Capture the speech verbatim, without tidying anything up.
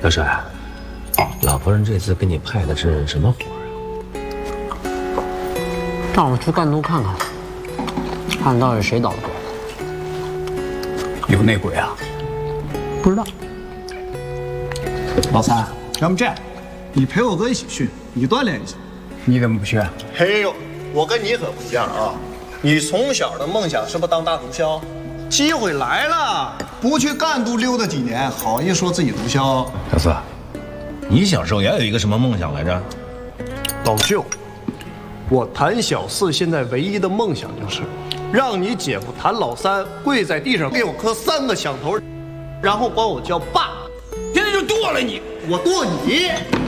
小帅，老夫人这次给你派的是什么活啊？ 让我去赣都看看，看到底谁捣的鬼。 有内鬼啊？ 不知道。 老三， 要不这样，你陪我哥一起去，你锻炼一下。 你怎么不去？ 嘿呦，我跟你可不一样啊！你从小的梦想是不是当大毒枭？机会来了，不去赣都溜达几年，好意说自己毒枭？ 小四，你小时候也有一个什么梦想来着？ 老舅，我谭小四现在唯一的梦想就是，让你姐夫谭老三跪在地上给我磕三个响头，然后管我叫爸。 现在就剁了你！ 我剁你！